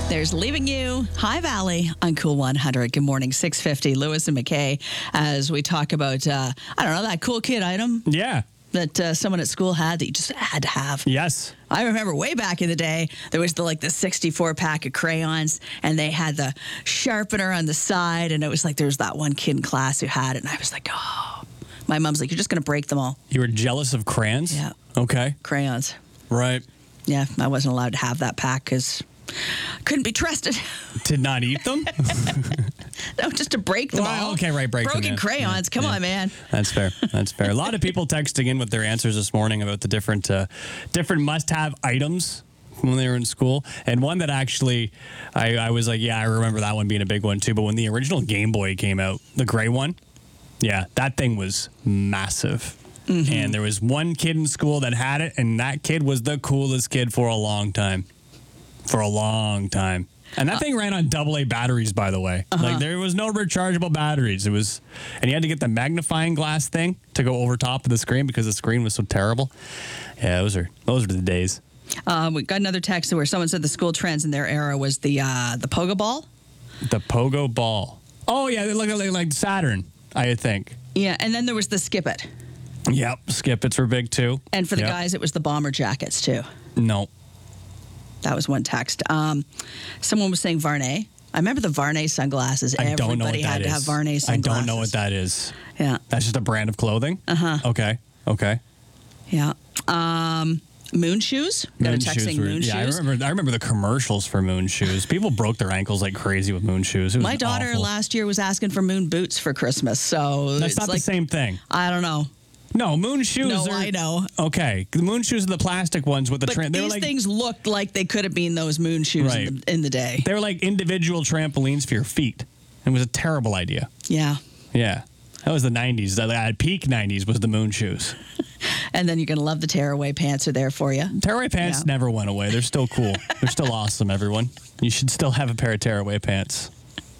There's Leaving You, High Valley on Cool 100. Good morning, 6:50. Lewis and McKay, as we talk about, that cool kid item Yeah. that someone at school had that you just had to have. Yes. I remember way back in the day, there was the 64 pack of crayons, and they had the sharpener on the side, and it was like there was that one kid in class who had it, and I was like, oh. My mom's like, you're just going to break them all. You were jealous of crayons? Yeah. Okay. Crayons. Right. Yeah, I wasn't allowed to have that pack because I couldn't be trusted. Did not eat them? No, just to break them all. Okay, right, break Broken them. crayons. Come on, man. That's fair. That's fair. A lot of people texting in with their answers this morning about the different must-have items when they were in school. And one that actually, I was like, yeah, I remember that one being a big one too. But when the original Game Boy came out, the gray one, yeah, that thing was massive. Mm-hmm. And there was one kid in school that had it, and that kid was the coolest kid for a long time. For a long time. And that thing ran on AA batteries, by the way. Uh-huh. Like, there was no rechargeable batteries. It was, and you had to get the magnifying glass thing to go over top of the screen because the screen was so terrible. Yeah, those are the days. We got another text where someone said the school trends in their era was the pogo ball. The pogo ball. Oh, yeah, they look like Saturn, I think. Yeah, and then there was the skip it. Yep, skip-its were big, too. And for the guys, it was the bomber jackets, too. No. That was one text. Someone was saying Varney. I remember the Varney sunglasses. I don't know what Everybody that had to is. have Varney sunglasses. I don't know what that is. Yeah. That's just a brand of clothing? Uh-huh. Okay. Yeah. Moon shoes. Got a texting moon shoes. Yeah, I remember the commercials for moon shoes. People broke their ankles like crazy with moon shoes. It was My daughter awful. last year was asking for moon boots for Christmas. So That's not the same thing. I don't know. No, moon shoes No, are... I know. Okay. The moon shoes are the plastic ones with the... But these things looked like they could have been those moon shoes in the day. They were like individual trampolines for your feet. It was a terrible idea. Yeah. Yeah. That was the 90s. At peak 90s was the moon shoes. And then you're going to love the tearaway pants are there for you. Tearaway pants never went away. They're still cool. They're still awesome, everyone. You should still have a pair of tearaway pants.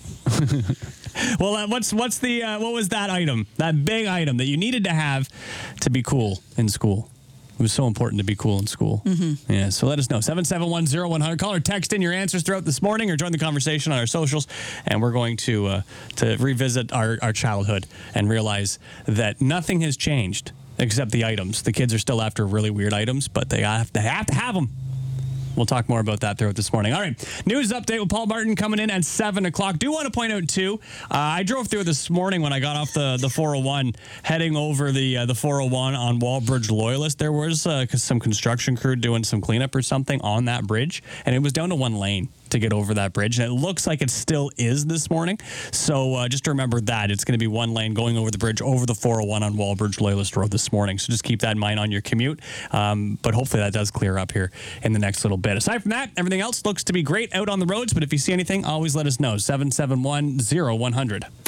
Well, what was that item? That big item that you needed to have to be cool in school? It was so important to be cool in school. Mm-hmm. Yeah, so let us know. 7710100. Call or text in your answers throughout this morning or join the conversation on our socials. And we're going to revisit our childhood and realize that nothing has changed except the items. The kids are still after really weird items, but they have to have them. We'll talk more about that throughout this morning. All right, news update with Paul Martin coming in at 7 o'clock. Do want to point out, too, I drove through this morning when I got off the 401, heading over the 401 on Wallbridge Loyalist. There was some construction crew doing some cleanup or something on that bridge, and it was down to one lane to get over that bridge, and it looks like it still is this morning. So just to remember that, it's going to be one lane going over the bridge over the 401 on Wallbridge Loyalist Road this morning. So just keep that in mind on your commute. But hopefully that does clear up here in the next little bit. Aside from that, everything else looks to be great out on the roads. But if you see anything, always let us know. 7710100.